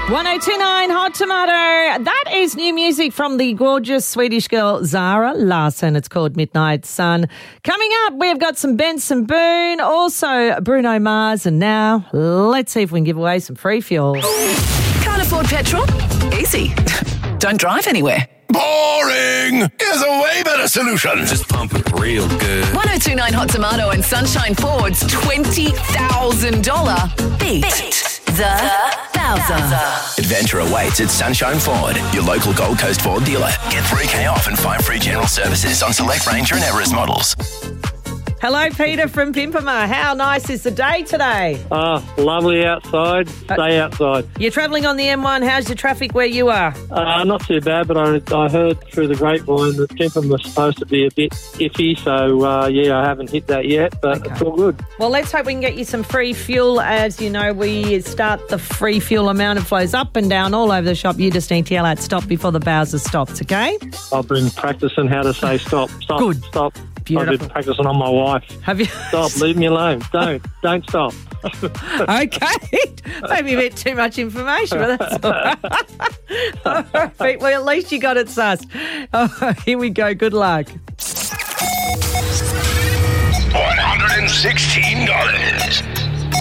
1029 Hot Tomato. That is new music from the gorgeous Swedish girl Zara Larsson. It's called Midnight Sun. Coming up, we've got some Benson Boone, also Bruno Mars, and now let's see if we can give away some free fuel. Can't afford petrol? Easy. Don't drive anywhere. Boring! Here's a way better solution. Just pump it real good. 1029 Hot Tomato and Sunshine Ford's $20,000 Beat the Bowser. Adventure awaits at Sunshine Ford, your local Gold Coast Ford dealer. Get 3K off and 5 free general services on select Ranger and Everest models. Hello, Peter from Pimpama. How nice is the day today? Lovely outside. Stay outside. You're travelling on the M1. How's your traffic where you are? Not too bad, but I heard through the grapevine that Pimpama was supposed to be a bit iffy, so I haven't hit that yet, but It's all good. Well, let's hope we can get you some free fuel. As you know, we start the free fuel amount. It flows up and down all over the shop. You just need to yell out stop before the Bowser stops, okay? I've been practising how to say stop. Stop. Good. Stop. Beautiful. I've been practising on my wife. Have you? Stop, leave me alone. Don't stop. Okay. Maybe a bit too much information, but that's all right. All right. Well, at least you got it sussed. Oh, here we go. Good luck. $116. $23.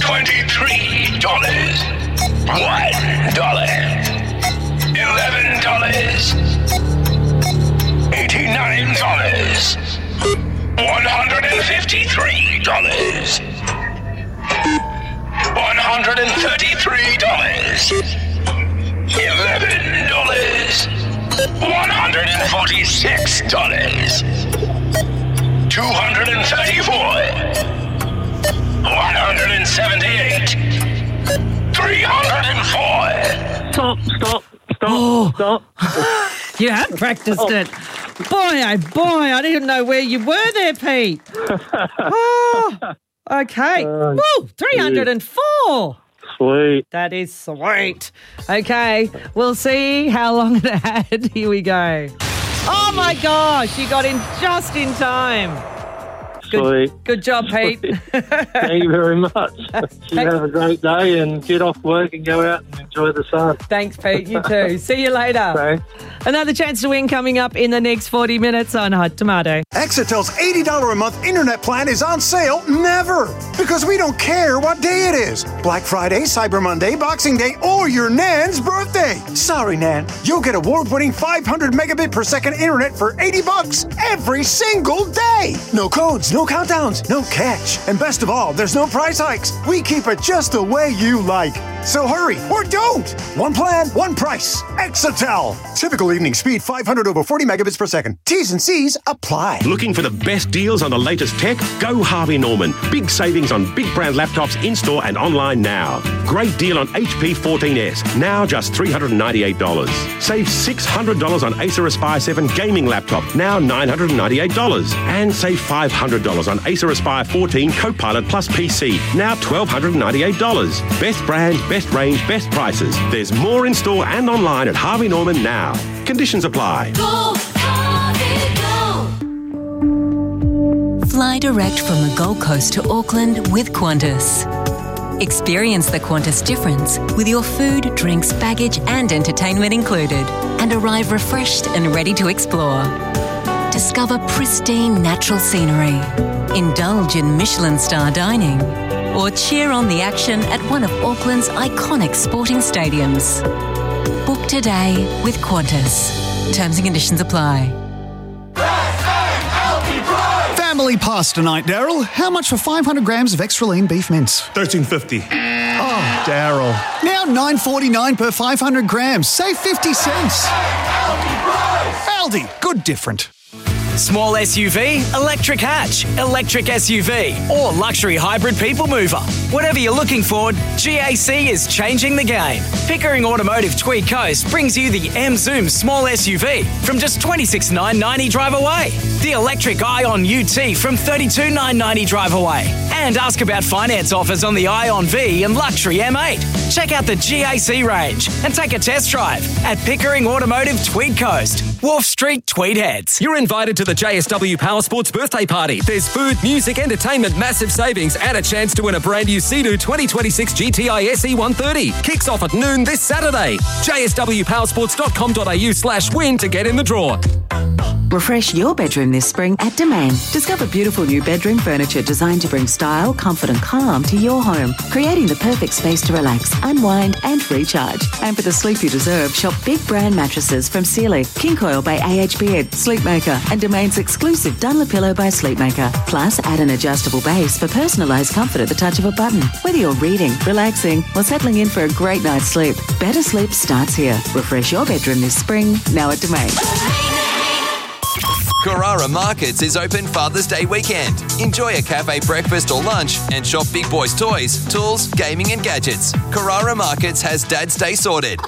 $11. $89. $153. $133. $134. $11. $146. $234. $178. $304. Stop. You have practiced it. Boy, oh boy, I didn't know where you were there, Pete. Oh, okay. Woo, 304. Sweet. That is sweet. Okay, we'll see how long it had. Here we go. Oh, my gosh, you got in just in time. Sweet. Good job, Pete. Thank you very much. You have a great day and get off work and go out and enjoy the sun. Thanks, Pete. You too. See you later. Thanks. Another chance to win coming up in the next 40 minutes on Hot Tomato. Exitel's $80 a month internet plan is on sale never, because we don't care what day it is. Black Friday, Cyber Monday, Boxing Day, or your Nan's birthday. Sorry, Nan. You'll get award-winning 500 megabit per second internet for $80 every single day. No codes, no countdowns, no catch. And best of all, there's no price hikes. We keep it just the way you like. So hurry, or don't. One plan, one price. Exitel. Typical evening speed 500 over 40 megabits per second. T's and C's apply. Looking for the best deals on the latest tech? Go Harvey Norman. Big savings on big brand laptops in-store and online now. Great deal on HP 14S, now just $398. Save $600 on Acer Aspire 7 gaming laptop, now $998. And save $500 on Acer Aspire 14 Copilot Plus PC, now $1,298. Best brand, best range, best prices. There's more in store and online at Harvey Norman now. Conditions apply. Go, Harvey, go. Fly direct from the Gold Coast to Auckland with Qantas. Experience the Qantas difference with your food, drinks, baggage and entertainment included, and arrive refreshed and ready to explore. Discover pristine natural scenery, indulge in Michelin star dining, or cheer on the action at one of Auckland's iconic sporting stadiums. Book today with Qantas. Terms and conditions apply. Family pasta night, Daryl. How much for 500 grams of extra lean beef mince? $13.50. Oh, Daryl. Now $9.49 per 500 grams. Save 50 cents. Aldi. Good different. Small SUV, electric hatch, electric SUV, or luxury hybrid people mover. Whatever you're looking for, GAC is changing the game. Pickering Automotive Tweed Coast brings you the M-Zoom small SUV from just $26,990 drive away. The electric Ion UT from $32,990 drive away. And ask about finance offers on the Ion V and luxury M8. Check out the GAC range and take a test drive at Pickering Automotive Tweed Coast, Wharf Street, Tweed Heads. You're invited to the JSW Power Sports birthday party. There's food, music, entertainment, massive savings, and a chance to win a brand new Sea-Doo 2026 GTI SE 130. Kicks off at noon this Saturday. JSWPowersports.com.au/win to get in the draw. Refresh your bedroom this spring at Domain. Discover beautiful new bedroom furniture designed to bring style, comfort and calm to your home, creating the perfect space to relax, unwind and recharge. And for the sleep you deserve, shop big brand mattresses from Sealy, King Coil by AH Beard, Sleepmaker and Domain's exclusive Dunlopillow by Sleepmaker. Plus, add an adjustable base for personalised comfort at the touch of a button. Whether you're reading, relaxing or settling in for a great night's sleep, better sleep starts here. Refresh your bedroom this spring, now at Domain. Carrara Markets is open Father's Day weekend. Enjoy a cafe breakfast or lunch and shop Big Boys toys, tools, gaming and gadgets. Carrara Markets has Dad's Day sorted.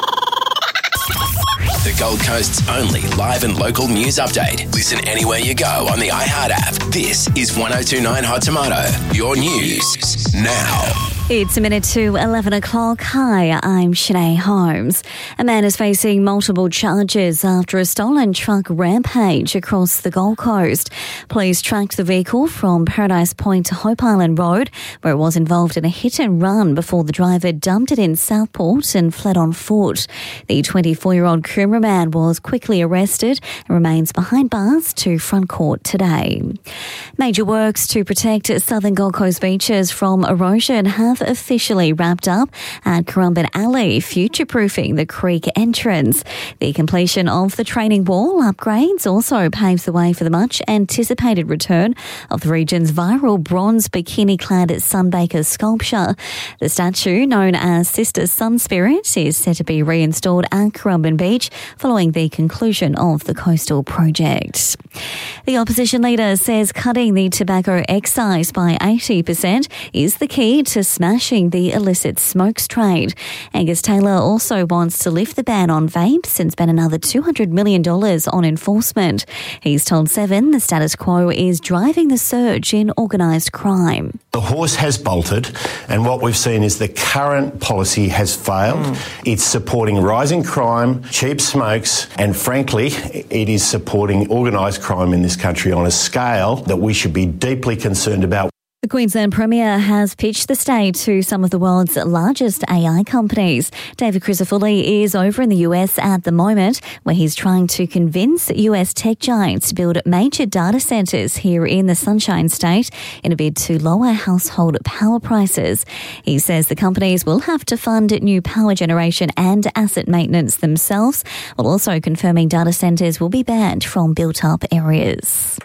The Gold Coast's only live and local news update. Listen anywhere you go on the iHeart app. This is 1029 Hot Tomato. Your news now. It's a minute to 11 o'clock. Hi, I'm Shanae Holmes. A man is facing multiple charges after a stolen truck rampage across the Gold Coast. Police tracked the vehicle from Paradise Point to Hope Island Road, where it was involved in a hit and run before the driver dumped it in Southport and fled on foot. The 24-year-old Coomera man was quickly arrested and remains behind bars to front court today. Major works to protect southern Gold Coast beaches from erosion have officially wrapped up at Currumbin Alley, future-proofing the creek entrance. The completion of the training wall upgrades also paves the way for the much-anticipated return of the region's viral bronze bikini-clad Sunbaker sculpture. The statue, known as Sister Sun Spirit, is set to be reinstalled at Currumbin Beach following the conclusion of the coastal project. The opposition leader says cutting the tobacco excise by 80% is the key to smashing the illicit smokes trade. Angus Taylor also wants to lift the ban on vapes and spend another $200 million on enforcement. He's told Seven the status quo is driving the surge in organised crime. The horse has bolted, and what we've seen is the current policy has failed. It's supporting rising crime, cheap smokes, and frankly, it is supporting organised crime in this country on a scale that we should be deeply concerned about. The Queensland Premier has pitched the state to some of the world's largest AI companies. David Crisafulli is over in the US at the moment, where he's trying to convince US tech giants to build major data centres here in the Sunshine State in a bid to lower household power prices. He says the companies will have to fund new power generation and asset maintenance themselves, while also confirming data centres will be banned from built-up areas.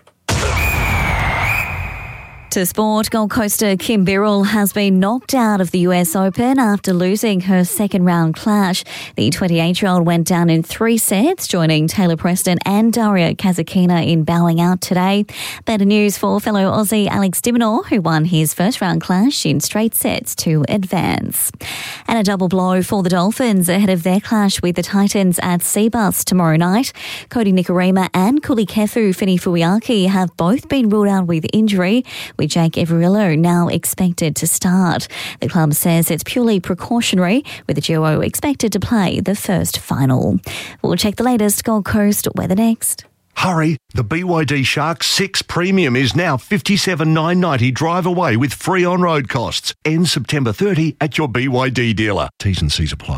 To sport, Gold Coaster Kim Birrell has been knocked out of the US Open after losing her second-round clash. The 28-year-old went down in 3 sets, joining Taylor Preston and Daria Kasatkina in bowing out today. Better news for fellow Aussie Alex de Minaur, who won his first-round clash in straight sets to advance. And a double blow for the Dolphins ahead of their clash with the Titans at Seabus tomorrow night. Cody Nikorima and Kulikefu Finifuiaki have both been ruled out with injury, with Jake Everillo now expected to start. The club says it's purely precautionary, with the duo expected to play the first final. We'll check the latest Gold Coast weather next. Hurry, the BYD Shark 6 Premium is now $57,990 drive away with free on-road costs. Ends September 30 at your BYD dealer. T's and C's apply.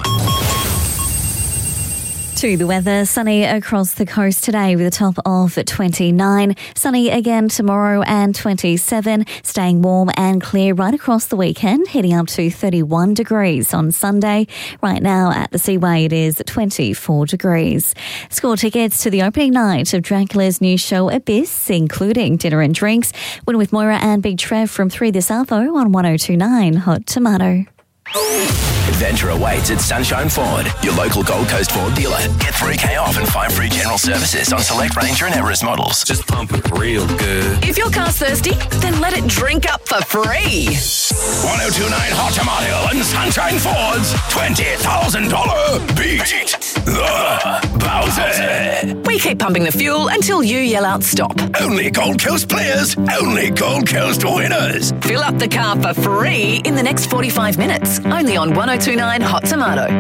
To the weather, sunny across the coast today with a top of 29. Sunny again tomorrow and 27. Staying warm and clear right across the weekend, heading up to 31 degrees on Sunday. Right now at the Seaway it is 24 degrees. Score tickets to the opening night of Dracula's new show Abyss, including dinner and drinks. Win with Moira and Big Trev from 3 this Arvo on 1029 Hot Tomato. Adventure awaits at Sunshine Ford, your local Gold Coast Ford dealer. Get $3,000 off and find free general services on select Ranger and Everest models. Just pump it real good. If your car's thirsty, then let it drink up for free. 1029 Hot Tomato and Sunshine Ford's $20,000 beat the Bowser. We keep pumping the fuel until you yell out stop. Only Gold Coast players, only Gold Coast winners. Fill up the car for free in the next 45 minutes, only on 1029 Hot Tomato.